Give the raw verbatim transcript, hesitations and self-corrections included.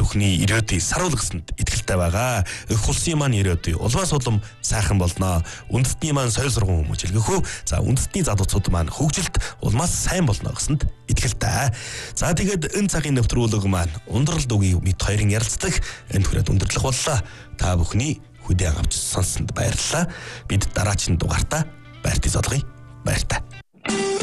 бүхний ирээдүй саруул гэсэнд итгэлтэй байгаа. Эх улсын маань ирээдүй улмаас улам сайхан болно. Үндэстний маань соёл сургууль хүмүүжлэгэх үү. За үндэстний залуучууд маань хөгжилд улмаас сайн болно гэсэнд итгэлтэй. За тэгээд энэ цагийн нэвтрүүлэг маань ундралд үгийн мэд хоёрын ярилцдаг энэ хүрээд өндөрлөх боллоо. Та бүхний хүлээн авч сонссонд баярлалаа. Бид дараагийн дугаартаа баяртай залгая. Баяртай.